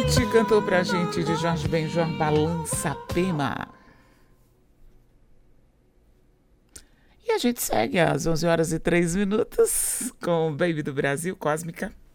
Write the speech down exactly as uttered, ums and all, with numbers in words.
Pete cantou pra gente de Jorge Benjor, Balança Pema. E a gente segue às onze horas e três minutos com o Baby do Brasil, Cósmica.